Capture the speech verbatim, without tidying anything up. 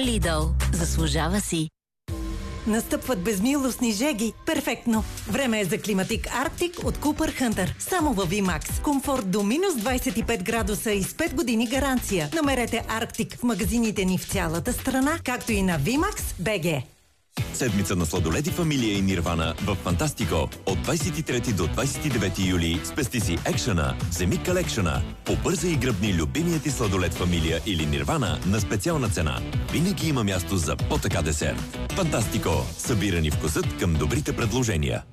Лидъл. Заслужава си. Настъпват безмилостни жеги. Перфектно! Време е за климатик Арктик от Купър Хънтър. Само във VMAX. Комфорт до минус двадесет и пет градуса и с пет години гаранция. Намерете Арктик в магазините ни в цялата страна, както и на VMAX точка би джи. Седмица на сладоледи Фамилия и Нирвана в Фантастико. От двадесет и трети до двадесет и девети юли спести си екшъна, вземи калекшъна. Побърза и гръбни любимият ти сладолед Фамилия или Нирвана на специална цена. Винаги има място за по-така десерт. Фантастико. Събирани вкусът към добрите предложения.